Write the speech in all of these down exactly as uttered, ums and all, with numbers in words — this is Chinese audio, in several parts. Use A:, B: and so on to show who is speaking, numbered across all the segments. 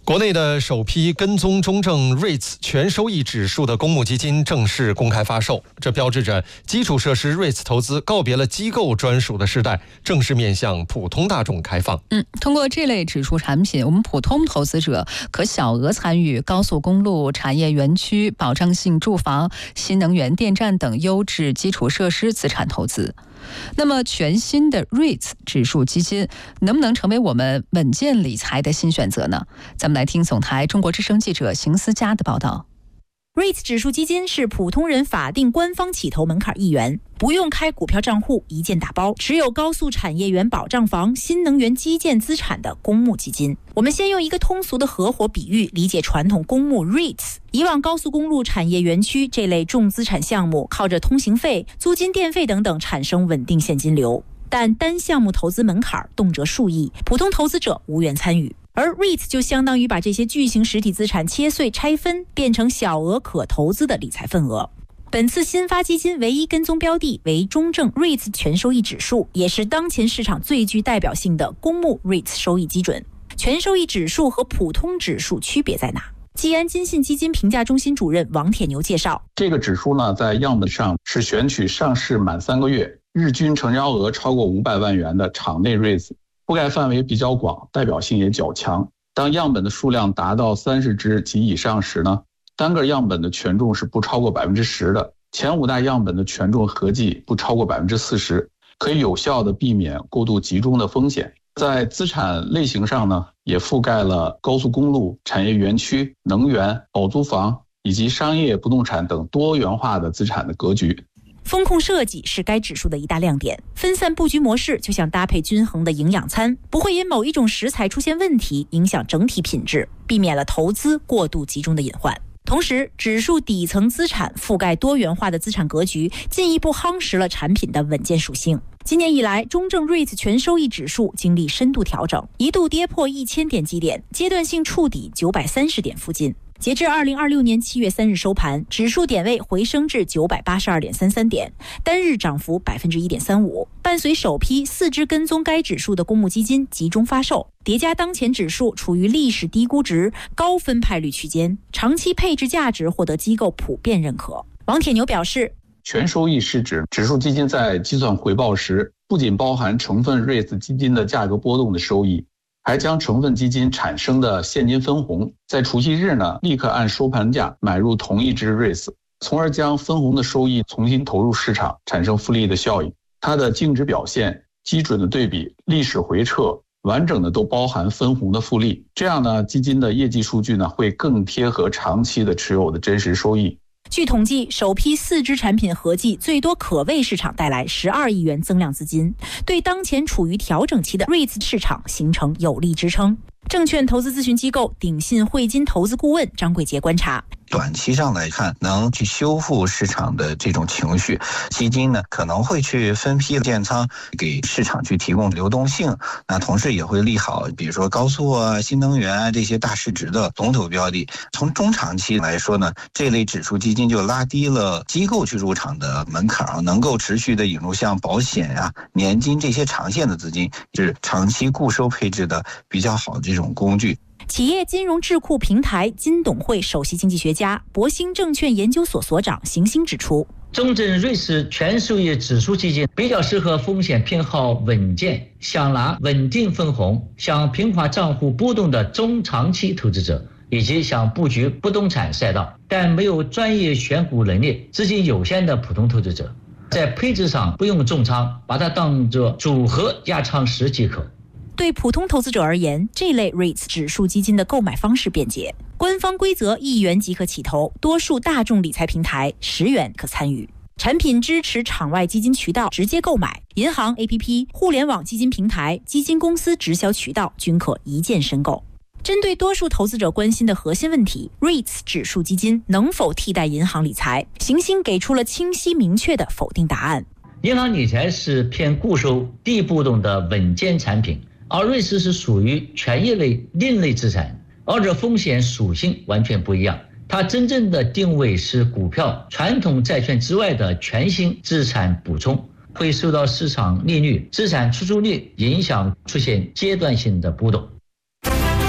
A: 国内的首批跟踪中证 R E I T S 全收益指数的公募基金正式公开发售，这标志着基础设施 R E I T S 投资告别了机构专属的时代，正式面向普通大众开放。
B: 嗯，通过这类指数产品，我们普通投资者可小额参与高速公路、产业园区、保障性住房、新能源电站等优质基础设施资产投资。那么全新的 R E I T S 指数基金能不能成为我们稳健理财的新选择呢？咱们来听总台中国之声记者邢思佳的报道。
C: R E I T S 指数基金是普通人法定官方起投门槛一元，不用开股票账户，一键打包，持有高速产业园保障房、新能源基建资产的公募基金。我们先用一个通俗的合伙比喻理解传统公募 R E I T S。以往高速公路、产业园区这类重资产项目，靠着通行费、租金、电费等等产生稳定现金流，但单项目投资门槛动辄数亿，普通投资者无缘参与。而 R E I T S 就相当于把这些巨型实体资产切碎拆分，变成小额可投资的理财份额。本次新发基金唯一跟踪标的为中证 R E I T S 全收益指数，也是当前市场最具代表性的公募 R E I T S 收益基准。全收益指数和普通指数区别在哪？济安金信基金评价中心主任王铁牛介绍，
D: 这个指数呢，在样本上是选取上市满三个月，日均成交额超过五百万元的场内 R E I T S， 覆盖范围比较广，代表性也较强。当样本的数量达到三十只及以上时呢，单个样本的权重是不超过百分之十的，前五大样本的权重合计不超过百分之四十，可以有效的避免过度集中的风险。在资产类型上呢，也覆盖了高速公路、产业园区、能源、保租房以及商业不动产等多元化的资产的格局。
C: 风控设计是该指数的一大亮点，分散布局模式就像搭配均衡的营养餐，不会因某一种食材出现问题影响整体品质，避免了投资过度集中的隐患。同时，指数底层资产覆盖多元化的资产格局，进一步夯实了产品的稳健属性。今年以来，中证 R E I T S 全收益指数经历深度调整，一度跌破一千点基点，阶段性触底九百三十点附近。截至二零二六年七月三日收盘，指数点位回升至九百八十二点三三点，单日涨幅百分之一点三五。伴随首批四只跟踪该指数的公募基金集中发售，叠加当前指数处于历史低估值、高分派率区间，长期配置价值获得机构普遍认可。王铁牛表示，
D: 全收益是指指数基金在计算回报时，不仅包含成分 R E I T S 基金的价格波动的收益，还将成分基金产生的现金分红，在除息日呢，立刻按收盘价买入同一只 R E I T S， 从而将分红的收益重新投入市场，产生复利的效应。它的净值表现、基准的对比、历史回撤，完整的都包含分红的复利。这样呢，基金的业绩数据呢，会更贴合长期的持有的真实收益。
C: 据统计，首批四只产品合计最多可为市场带来十二亿元增量资金，对当前处于调整期的 R E I T S 市场形成有力支撑。证券投资咨询机构鼎信汇金投资顾问张贵杰观察，
E: 短期上来看，能去修复市场的这种情绪，基金呢可能会去分批建仓，给市场去提供流动性。那同时也会利好，比如说高速啊、新能源啊这些大市值的龙头标的。从中长期来说呢，这类指数基金就拉低了机构去入场的门槛，能够持续的引入像保险啊、年金这些长线的资金，是长期固收配置的比较好的这种工具。
C: 企业金融智库平台金董会首席经济学家、博兴证券研究所所长邢星指出，
F: 中证 R E I T S 全收益指数基金比较适合风险偏好稳健、想拿稳定分红、想平滑账户波动的中长期投资者，以及想布局不动产赛道但没有专业选股能力、资金有限的普通投资者。在配置上不用重仓，把它当作组合压仓时即可。
C: 对普通投资者而言，这类 R E I T S 指数基金的购买方式便捷，官方规则一元即可起投，多数大众理财平台十元可参与。产品支持场外基金渠道直接购买，银行 A P P、互联网基金平台、基金公司直销渠道均可一键申购。针对多数投资者关心的核心问题 ，R E I T S 指数基金能否替代银行理财？邢星给出了清晰明确的否定答案。
F: 银行理财是偏固收、低波动的稳健产品，而 R E I T S 是属于权益类另类资产，二者风险属性完全不一样。它真正的定位是股票、传统债券之外的全新资产补充，会受到市场利率、资产出租率影响，出现阶段性的波动。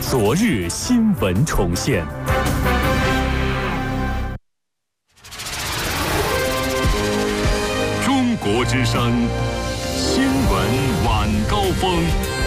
G: 昨日新闻重现。中国之声新闻晚高峰。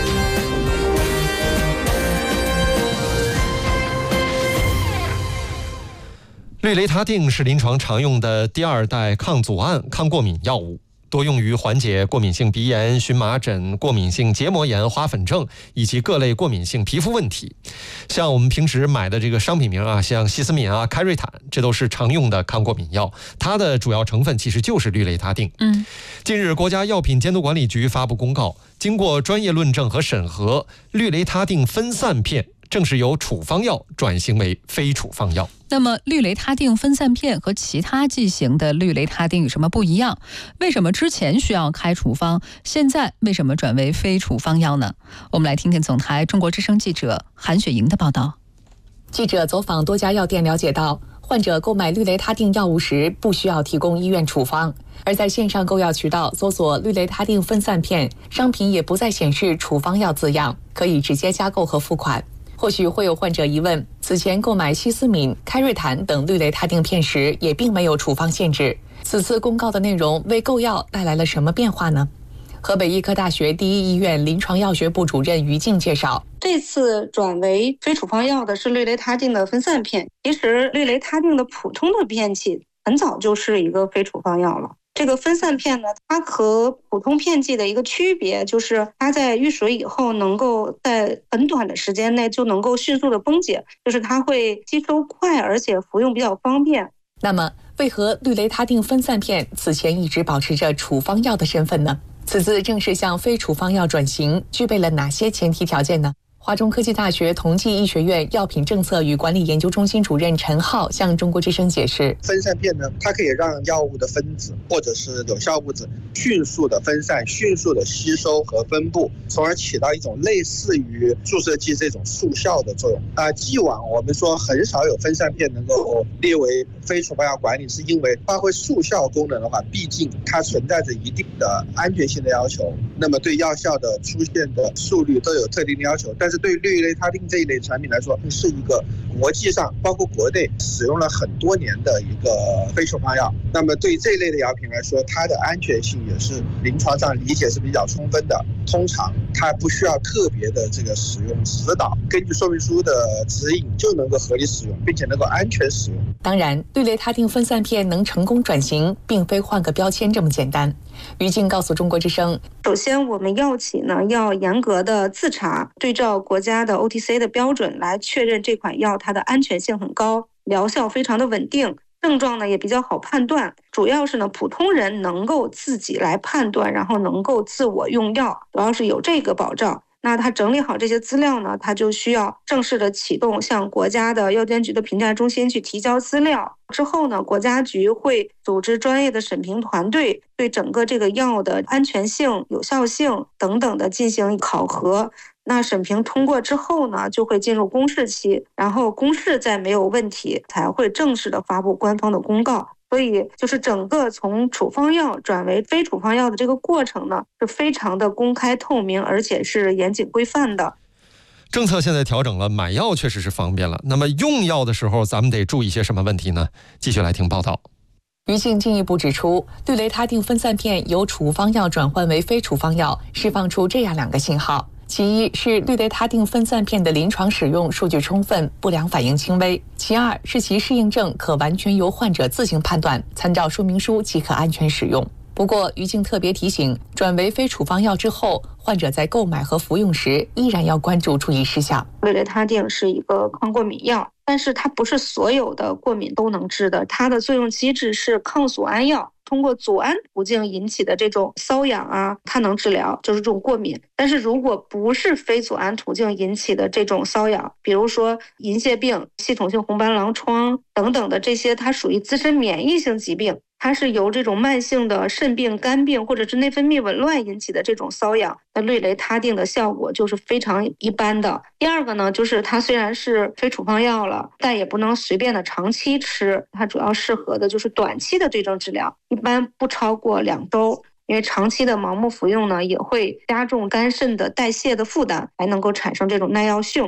A: 氯雷他定是临床常用的第二代抗组胺抗过敏药物，多用于缓解过敏性鼻炎、荨麻疹、过敏性结膜炎、花粉症以及各类过敏性皮肤问题。像我们平时买的这个商品名啊，像西司敏啊、开瑞坦，这都是常用的抗过敏药，它的主要成分其实就是氯雷他定。
B: 嗯，
A: 近日，国家药品监督管理局发布公告，经过专业论证和审核，氯雷他定分散片正式由处方药转型为非处方药。
B: 那么氯雷他定分散片和其他剂型的氯雷他定有什么不一样？为什么之前需要开处方，现在为什么转为非处方药呢？我们来听听总台中国之声记者韩雪莹的报道。
H: 记者走访多家药店了解到，患者购买氯雷他定药物时不需要提供医院处方，而在线上购药渠道搜索氯雷他定分散片，商品也不再显示处方药字样，可以直接加购和付款。或许会有患者疑问，此前购买西司敏、开瑞坦等氯雷他定片时也并没有处方限制，此次公告的内容为购药带来了什么变化呢？河北医科大学第一医院临床药学部主任于静介绍，
I: 这次转为非处方药的是氯雷他定的分散片，其实氯雷他定的普通的片剂很早就是一个非处方药了。这个分散片呢，它和普通片剂的一个区别就是它在遇水以后能够在很短的时间内就能够迅速的崩解，就是它会吸收快，而且服用比较方便。
H: 那么为何氯雷他定分散片此前一直保持着处方药的身份呢？此次正式向非处方药转型，具备了哪些前提条件呢？华中科技大学同济医学院药品政策与管理研究中心主任陈浩向中国之声解释，
J: 分散片呢，它可以让药物的分子或者是有效物质迅速的分散、迅速的吸收和分布，从而起到一种类似于注射剂这种速效的作用。啊、呃，既往我们说很少有分散片能够列为非处方药管理，是因为发挥速效功能的话，毕竟它存在着一定的安全性的要求，那么对药效的出现的速率都有特定的要求，但是对氯雷他定这一类产品来说，是一个国际上包括国内使用了很多年的一个非处方药。那么对这一类的药品来说，它的安全性也是临床上理解是比较充分的。通常它不需要特别的这个使用指导，根据说明书的指引就能够合理使用，并且能够安全使用。
H: 当然，氯雷他定分散片能成功转型，并非换个标签这么简单。于静告诉中国之声，
I: 首先我们药企呢要严格的自查，对照国家的 O T C 的标准来确认这款药它的安全性很高，疗效非常的稳定，症状呢也比较好判断，主要是呢普通人能够自己来判断，然后能够自我用药，主要是有这个保障。那他整理好这些资料呢，他就需要正式的启动向国家的药监局的评价中心去提交资料。之后呢，国家局会组织专业的审评团队，对整个这个药的安全性、有效性等等的进行考核。那审评通过之后呢，就会进入公示期，然后公示再没有问题，才会正式的发布官方的公告。所以就是整个从处方药转为非处方药的这个过程呢，是非常的公开透明，而且是严谨规范的。
A: 政策现在调整了，买药确实是方便了。那么用药的时候，咱们得注意些什么问题呢？继续来听报道。
H: 于静进一步指出，氯雷他定分散片由处方药转换为非处方药，释放出这样两个信号。其一是氯雷他定分散片的临床使用数据充分，不良反应轻微；其二是其适应症可完全由患者自行判断，参照说明书即可安全使用。不过，于静特别提醒，转为非处方药之后，患者在购买和服用时依然要关注注意事项。
I: 氯雷他定是一个抗过敏药，但是它不是所有的过敏都能治的，它的作用机制是抗组胺药。通过组胺途径引起的这种瘙痒啊，它能治疗，就是这种过敏。但是如果不是非组胺途径引起的这种瘙痒，比如说银屑病、系统性红斑狼疮等等的这些，它属于自身免疫性疾病，它是由这种慢性的肾病、肝病或者是内分泌紊乱引起的这种瘙痒，那氯雷他定的效果就是非常一般的。第二个呢，就是它虽然是非处方药了，但也不能随便的长期吃，它主要适合的就是短期的对症治疗，一般不超过两周。因为长期的盲目服用呢，也会加重肝肾的代谢的负担，还能够产生这种耐药性。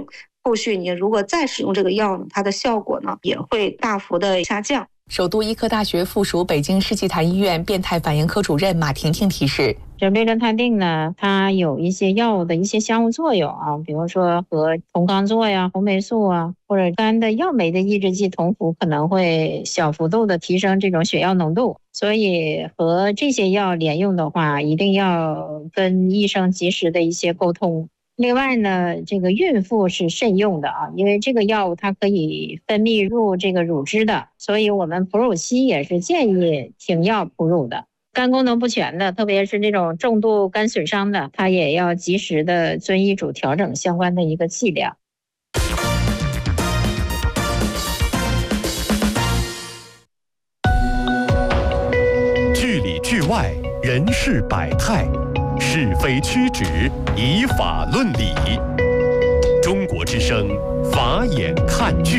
I: 后续你如果再使用这个药呢，它的效果呢也会大幅的下降。
H: 首都医科大学附属北京世纪坛医院变态反应科主任马婷婷提示，
K: 这氯雷他定呢，它有一些药物的一些相互作用啊，比如说和酮罡唑呀、红霉素啊，或者肝的药酶的抑制剂同服，可能会小幅度的提升这种血药浓度。所以和这些药连用的话，一定要跟医生及时的一些沟通。另外呢，这个孕妇是慎用的啊，因为这个药物它可以分泌入这个乳汁的，所以我们哺乳期也是建议停药哺乳的。肝功能不全的，特别是这种重度肝损伤的，它也要及时的遵医嘱调整相关的一个剂量。
G: 剧里剧外，人事百态，是非曲直，以法论理。中国之声，法眼看剧。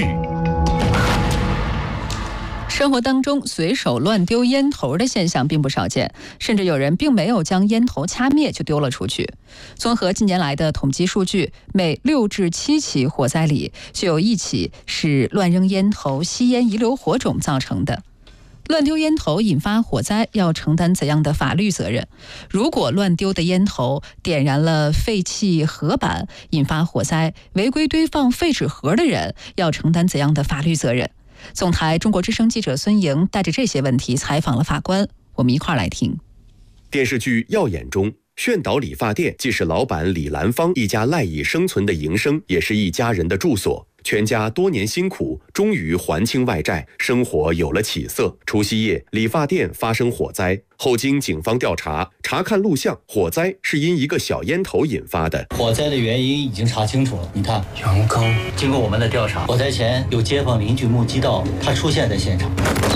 B: 生活当中随手乱丢烟头的现象并不少见，甚至有人并没有将烟头掐灭就丢了出去。综合近年来的统计数据，每六至七起火灾里就有一起是乱扔烟头、吸烟遗留火种造成的。乱丢烟头引发火灾要承担怎样的法律责任？如果乱丢的烟头点燃了废弃盒板引发火灾，违规堆放废纸盒的人要承担怎样的法律责任？总台中国之声记者孙莹带着这些问题采访了法官，我们一块儿来听。
L: 电视剧《耀眼》中，炫导理发店既是老板李兰芳一家赖以生存的营生，也是一家人的住所。全家多年辛苦，终于还清外债，生活有了起色。除夕夜，理发店发生火灾，后经警方调查，查看录像，火灾是因一个小烟头引发的。
M: 火灾的原因已经查清楚了。你看，杨刚，经过我们的调查，火灾前有街坊邻居目击到他出现在现场，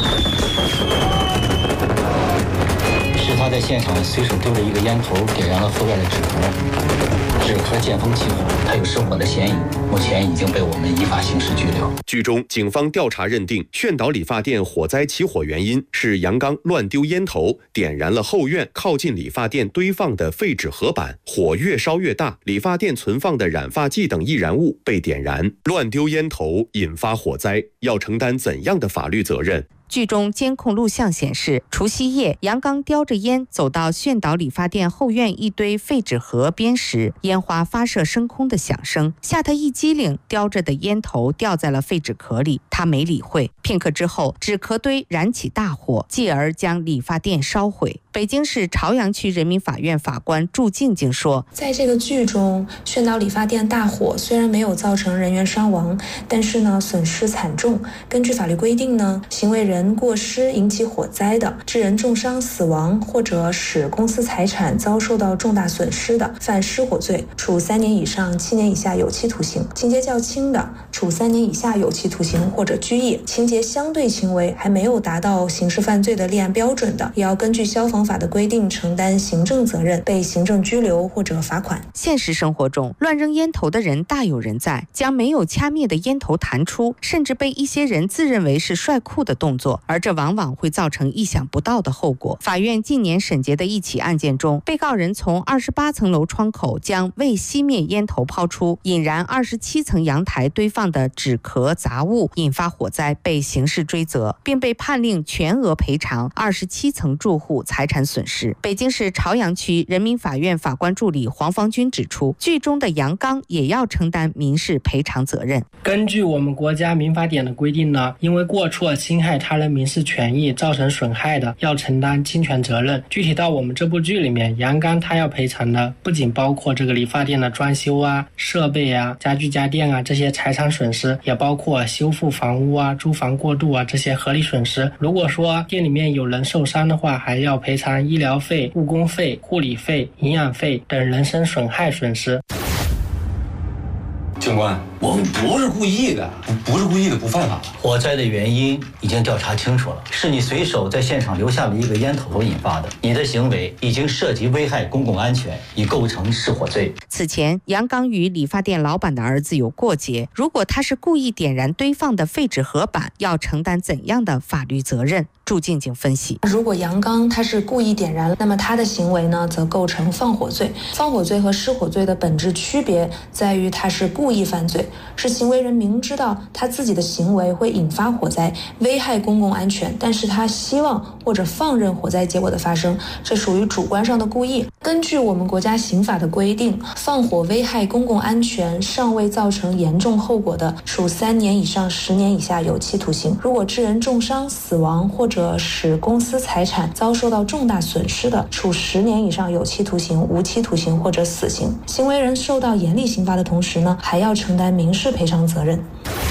M: 是他在现场随手丢了一个烟头，点燃了后院的纸盒。纸壳见风起火，他有失火的嫌疑，目前已经被我们依法刑事拘留。
L: 剧中，警方调查认定，炫导理发店火灾起火原因是杨刚乱丢烟头，点燃了后院靠近理发店堆放的废纸盒板，火越烧越大，理发店存放的染发剂等易燃物被点燃。乱丢烟头引发火灾，要承担怎样的法律责任？
N: 剧中监控录像显示，除夕夜，杨刚叼着烟走到炫导理发店后院一堆废纸盒边时，烟花发射升空的响声吓他一激灵，叼着的烟头掉在了废纸壳里，他没理会。片刻之后，纸壳堆燃起大火，继而将理发店烧毁。北京市朝阳区人民法院法官祝静静说，
O: 在这个剧中，炫导理发店大火虽然没有造成人员伤亡，但是呢损失惨重。根据法律规定呢，行为人过失引起火灾的，致人重伤死亡或者使公司财产遭受到重大损失的，犯失火罪，处三年以上七年以下有期徒刑；情节较轻的，处三年以下有期徒刑或者拘役；情节相对轻微，还没有达到刑事犯罪的立案标准的，也要根据消防法的规定承担行政责任，被行政拘留或者罚款。
N: 现实生活中，乱扔烟头的人大有人在，将没有掐灭的烟头弹出，甚至被一些人自认为是帅酷的动作，而这往往会造成意想不到的后果。法院近年审结的一起案件中，被告人从二十八层楼窗口将未熄灭烟头抛出，引燃二十七层阳台堆放的纸壳杂物，引发火灾，被刑事追责，并被判令全额赔偿二十七层住户财产损失。北京市朝阳区人民法院法官助理黄方军指出，剧中的杨刚也要承担民事赔偿责任。
P: 根据我们国家民法典的规定呢，因为过错侵害他人民事权益造成损害的，要承担侵权责任。具体到我们这部剧里面，杨刚他要赔偿的不仅包括这个理发店的装修啊、设备啊、家具家电啊这些财产损失，也包括修复房屋啊、租房过渡啊这些合理损失。如果说店里面有人受伤的话，还要赔偿医疗费、误工费、护理费、营养费等人身损害损失。
Q: 警官，我们不是故意的，不是故意的不犯法。
M: 火灾的原因已经调查清楚了，是你随手在现场留下了一个烟头引发的，你的行为已经涉及危害公共安全，已构成失火罪。
N: 此前，杨刚与理发店老板的儿子有过节，如果他是故意点燃堆放的废纸盒板，要承担怎样的法律责任？祝静静分析，
O: 如果杨刚他是故意点燃，那么他的行为呢，则构成放火罪。放火罪和失火罪的本质区别在于，他是故意意犯罪，是行为人明知道他自己的行为会引发火灾，危害公共安全，但是他希望或者放任火灾结果的发生，这属于主观上的故意。根据我们国家刑法的规定，放火危害公共安全尚未造成严重后果的，处三年以上十年以下有期徒刑；如果致人重伤、死亡或者使公司财产遭受到重大损失的，处十年以上有期徒刑、无期徒刑或者死刑。行为人受到严厉刑罚的同时呢，还要承担民事赔偿责任。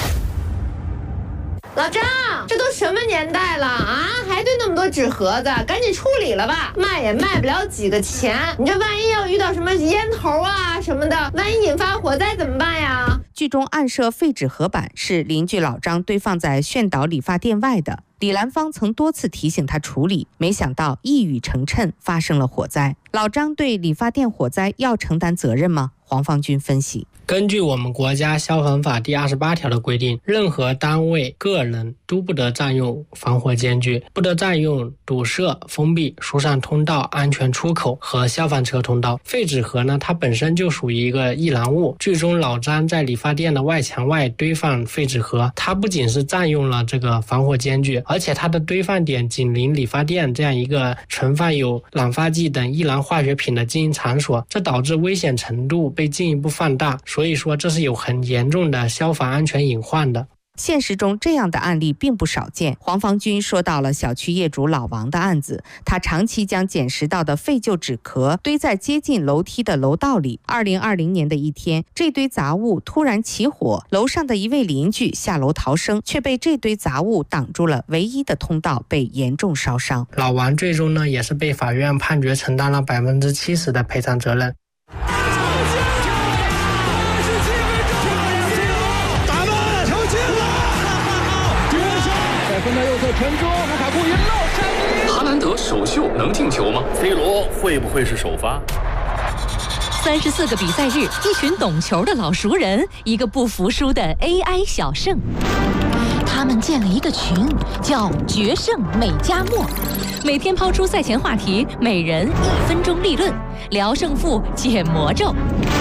R: 老张，这都什么年代了啊，还堆那么多纸盒子，赶紧处理了吧，卖也卖不了几个钱。你这万一要遇到什么烟头啊什么的，万一引发火灾怎么办呀？
N: 剧中暗设废纸盒板是邻居老张堆放在炫岛理发店外的，李兰芳曾多次提醒他处理，没想到一语成谶，发生了火灾。老张对理发店火灾要承担责任吗？黄方军分析，
P: 根据我们国家消防法第二十八条的规定，任何单位、个人都不得占用防火间距，不得占用堵塞、封闭、疏散通道、安全出口和消防车通道。废纸盒呢，它本身就属于一个易燃物。剧中老张在理发店的外墙外堆放废纸盒，它不仅是占用了这个防火间距，而且它的堆放点紧邻理发店这样一个存放有染发剂等易燃化学品的经营场所，这导致危险程度被进一步放大，所以说这是有很严重的消防安全隐患的。
N: 现实中这样的案例并不少见。黄方军说到了小区业主老王的案子，他长期将捡拾到的废旧纸壳堆在接近楼梯的楼道里。二零二零年的一天，这堆杂物突然起火，楼上的一位邻居下楼逃生，却被这堆杂物挡住了唯一的通道，被严重烧伤。
P: 老王最终呢，也是被法院判决承担了百分之七十的赔偿责任。
S: 哈兰德首秀能进球吗
T: ？C 罗会不会是首发？
U: 三十四个比赛日，一群懂球的老熟人，一个不服输的 A I 小胜。他们建了一个群，叫“决胜美加墨”，每天抛出赛前话题，每人一分钟立论，聊胜负，解魔咒。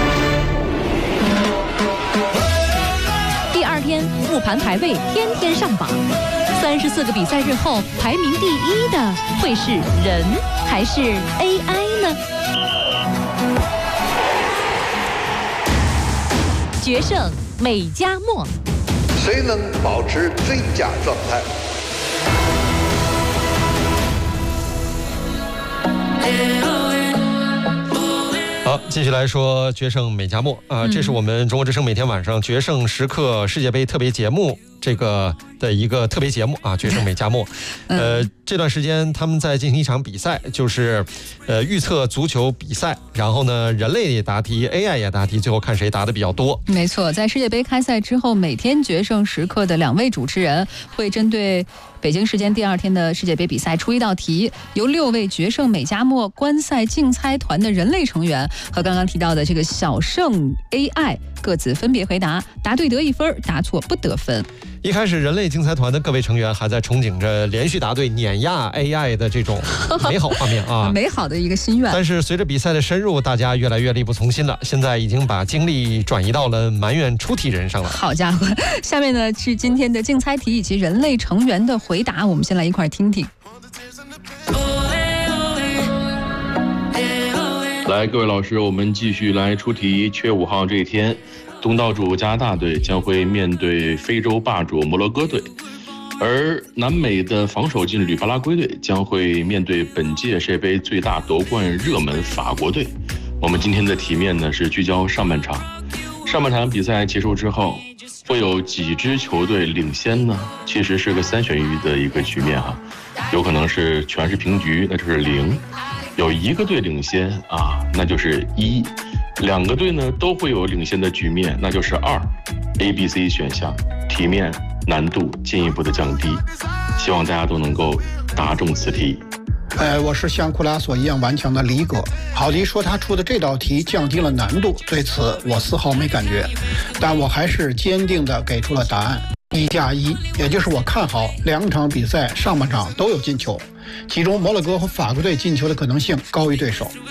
U: 第二天，复盘排位，天天上榜。三十四个比赛日后，排名第一的会是人还是 A I 呢？决胜美加墨，
V: 谁能保持最佳状态？
A: 好，继续来说决胜美加墨啊、呃，这是我们中国之声每天晚上决胜时刻世界杯特别节目这个的一个特别节目啊，决胜美加墨。呃，这段时间他们在进行一场比赛，就是呃预测足球比赛，然后呢，人类也答题 ，A I 也答题，最后看谁答的比较多。
B: 没错，在世界杯开赛之后，每天决胜时刻的两位主持人会针对北京时间第二天的世界杯比赛出一道题，由六位决胜美加墨观赛竞猜团的人类成员和刚刚提到的这个小胜 A I 各自分别回答，答对得一分，答错不得分。
A: 一开始，人类竞猜团的各位成员还在憧憬着连续答对碾压 A I 的这种美好画面啊，
B: 美好的一个心愿。
A: 但是随着比赛的深入，大家越来越力不从心了。现在已经把精力转移到了埋怨出题人上了。
B: 好家伙，下面呢是今天的竞猜题以及人类成员的回答，我们先来一块听听。
W: 来，各位老师，我们继续来出题。七月五号这一天，东道主加拿大队将会面对非洲霸主摩洛哥队，而南美的防守劲旅巴拉圭队将会面对本届世界杯最大夺冠热门法国队。我们今天的题面呢是聚焦上半场，上半场比赛结束之后，会有几支球队领先呢？其实是个三选一的一个局面哈，有可能是全是平局，那就是零；有一个队领先啊，那就是一。两个队呢都会有领先的局面，那就是二 A、B、C 选项，题面难度进一步的降低，希望大家都能够答中此题。
X: 呃，我是像库拉索一样顽强的李哥。郝迪说他出的这道题降低了难度，对此我丝毫没感觉，但我还是坚定地给出了答案：一加一，也就是我看好两场比赛上半场都有进球，其中摩洛哥和法国队进球的可能性高于对手。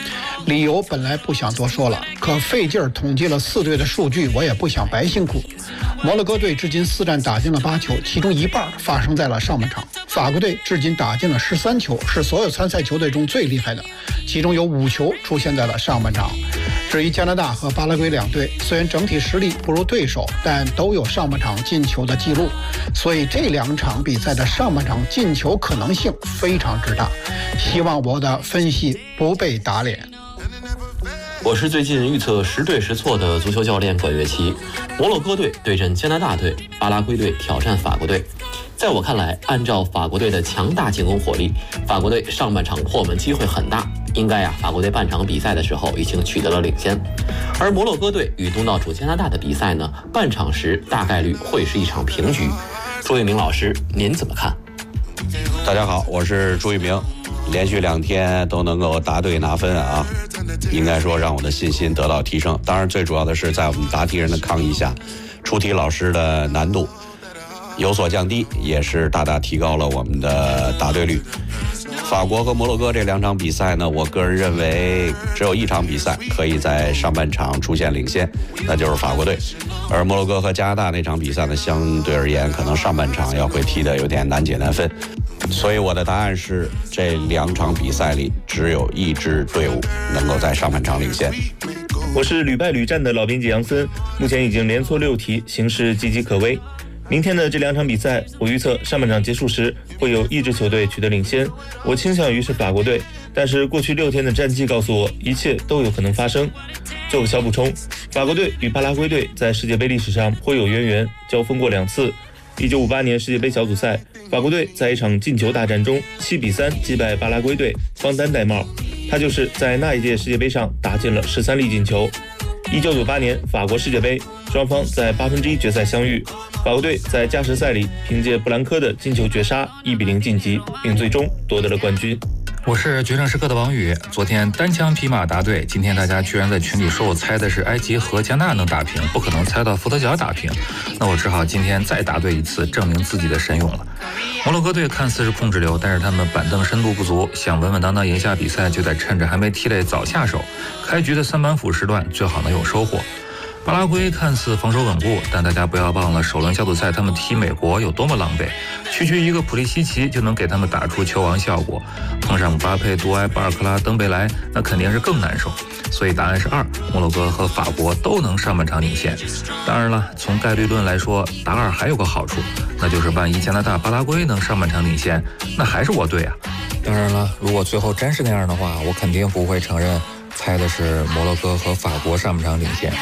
X: 理由本来不想多说了，可费劲儿统计了四队的数据，我也不想白辛苦。摩洛哥队至今四战打进了八球，其中一半发生在了上半场。法国队至今打进了十三球，是所有参赛球队中最厉害的，其中有五球出现在了上半场。至于加拿大和巴拉圭两队，虽然整体实力不如对手，但都有上半场进球的记录，所以这两场比赛的上半场进球可能性非常之大。希望我的分析不被打脸。
C: 我是最近预测时对时错的足球教练管乐琪。摩洛哥队对阵加拿大队，巴拉圭队挑战法国队。在我看来，按照法国队的强大进攻火力，法国队上半场破门机会很大，应该啊，法国队半场比赛的时候已经取得了领先。而摩洛哥队与东道主加拿大的比赛呢，半场时大概率会是一场平局。朱一鸣老师，您怎么看？
D: 大家好，我是朱一鸣。连续两天都能够答对拿分啊，应该说让我的信心得到提升。当然最主要的是在我们答题人的抗议下，出题老师的难度有所降低，也是大大提高了我们的答对率。法国和摩洛哥这两场比赛呢，我个人认为只有一场比赛可以在上半场出现领先，那就是法国队。而摩洛哥和加拿大那场比赛呢，相对而言可能上半场要会踢得有点难解难分。所以我的答案是，这两场比赛里只有一支队伍能够在上半场领先。
E: 我是屡败屡战的老编辑杨森，目前已经连错六题，形势岌岌可危。明天的这两场比赛，我预测上半场结束时会有一支球队取得领先，我倾向于是法国队，但是过去六天的战绩告诉我，一切都有可能发生。做个小补充，法国队与巴拉圭队在世界杯历史上颇有渊源，交锋过两次。一九五八年世界杯小组赛，法国队在一场进球大战中七比三击败巴拉圭队，方丹戴帽，他就是在那一届世界杯上打进了十三粒进球。一九九八年法国世界杯，双方在八分之一决赛相遇，法国队在加时赛里凭借布兰科的金球绝杀一比零晋级，并最终夺得了冠军。
F: 我是决胜时刻的王宇，昨天单枪匹马答对，今天大家居然在群里说我猜的是埃及和加纳能打平，不可能猜到伏特加打平，那我只好今天再答对一次，证明自己的神勇了。摩洛哥队看似是控制流，但是他们板凳深度不足，想稳稳当当赢下比赛，就得趁着还没踢累早下手，开局的三板斧时段最好能有收获。巴拉圭看似防守稳固，但大家不要忘了首轮小组赛他们踢美国有多么狼狈，区区一个普利西奇就能给他们打出球王效果，碰上姆巴佩、杜埃、巴尔克拉、登贝莱，那肯定是更难受。所以答案是二，摩洛哥和法国都能上半场领先。当然了，从概率论来说，答二还有个好处，那就是万一加拿大、巴拉圭能上半场领先，那还是我对啊。当然了，如果最后真是那样的话，我肯定不会承认猜的是摩洛哥和法国上半场领先。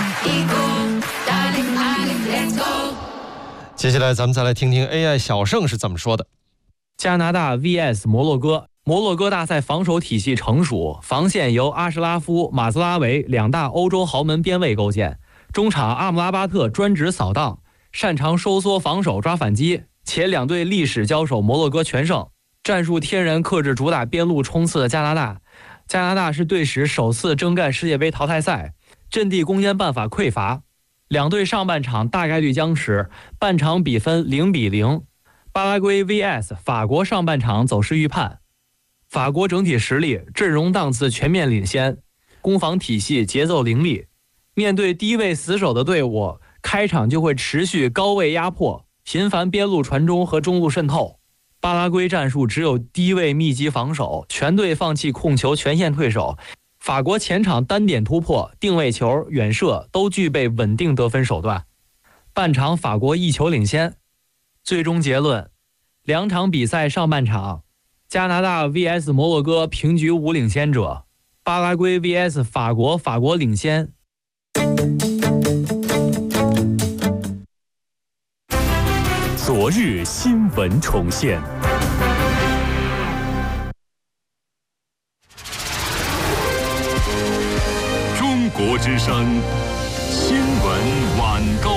A: 接下来咱们再来听听 A I 小盛是怎么说的。
Y: 加拿大 V S 摩洛哥，摩洛哥大赛防守体系成熟，防线由阿什拉夫、马兹拉维两大欧洲豪门边卫构建，中场阿姆拉巴特专职扫荡，擅长收缩防守抓反击，且两队历史交手摩洛哥全胜，战术天然克制主打边路冲刺的加拿大。加拿大是队史首次征战世界杯淘汰赛，阵地攻坚办法匮乏，两队上半场大概率僵持，半场比分零比零。巴拉圭 V S 法国上半场走势预判，法国整体实力、阵容档次全面领先，攻防体系节奏凌厉，面对低位死守的队伍，开场就会持续高位压迫，频繁边路传中和中路渗透。巴拉圭战术只有低位密集防守，全队放弃控球，全线退守。法国前场单点突破、定位球、远射都具备稳定得分手段。半场法国一球领先。最终结论，两场比赛上半场，加拿大 V S 摩洛哥平局无领先者，巴拉圭 V S 法国，法国领先。
G: 昨日新闻重现。中国之声新闻晚高。